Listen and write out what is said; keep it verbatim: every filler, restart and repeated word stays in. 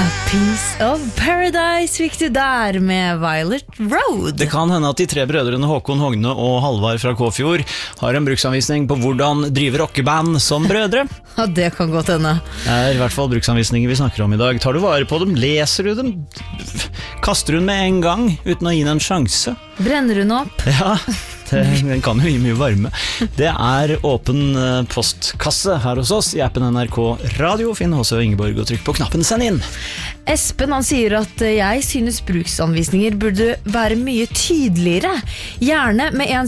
Piece of Paradise fikk du der med Violet Road. Det kan hende at de tre brødrene Håkon, Hogne og Halvard fra Kåfjord har en bruksanvisning på hvordan drive rockeband som brødre. Ja, det kan godt hende. Det er i hvert fall bruksanvisninger vi snakker om i dag. Tar du vare på dem? Leser du dem? Kaster du den med en gang uten å gi den en sjanse? Brenner hun opp? Ja, det, den kan jo gi mye varme. Det er åpen postkasse her hos oss i appen N R K Radio. Finn H C og Ingeborg og trykk på knappen send inn. Espen han sier at jeg synes bruksanvisninger burde være mye tydeligere. Gjerne med en